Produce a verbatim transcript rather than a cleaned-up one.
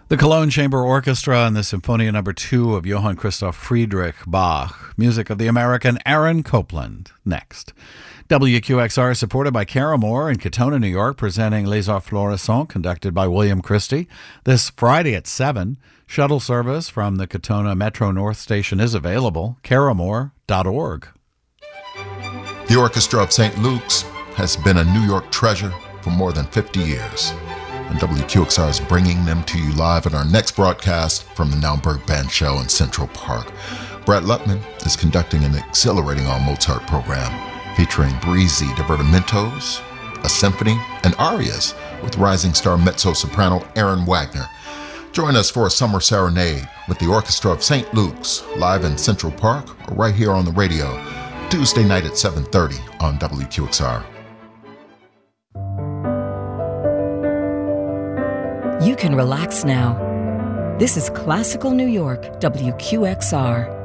The Cologne Chamber Orchestra and the Symphonia Number Two of Johann Christoph Friedrich Bach. Music of the American Aaron Copland. Next. W Q X R supported by Caramore in Katona, New York, presenting Les Arts Florissants, conducted by William Christie. This Friday at seven, shuttle service from the Katona Metro North Station is available. Caramore dot org. The Orchestra of Saint Luke's has been a New York treasure for more than fifty years. And W Q X R is bringing them to you live in our next broadcast from the Naumburg Band Show in Central Park. Brett Lutman is conducting an exhilarating all-Mozart program featuring breezy divertimentos, a symphony, and arias with rising star mezzo-soprano Aaron Wagner. Join us for a summer serenade with the Orchestra of Saint Luke's live in Central Park or right here on the radio, Tuesday night at seven thirty on W Q X R. You can relax now. This is Classical New York, W Q X R.